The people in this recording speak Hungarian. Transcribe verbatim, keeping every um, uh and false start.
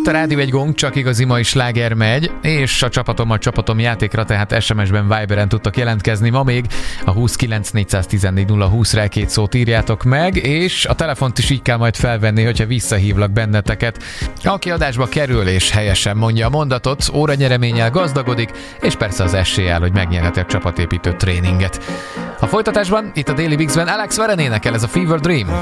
Itt a Rádió egy gong, csak igazi mai sláger megy, és a csapatom a csapatom játékra, tehát es em es-ben, Viberen tudtak jelentkezni ma még. A huszonkilenc négyszáztizennégy nulla húszra két szót írjátok meg, és a telefont is így kell majd felvenni, hogyha visszahívlak benneteket. Aki adásba kerül és helyesen mondja a mondatot, óranyereménnyel gazdagodik, és persze az eséllyel, hogy megnyerheti a csapatépítő tréninget. A folytatásban, itt a Daily Mixben Alex Warren énekel, ez a Fever Dream.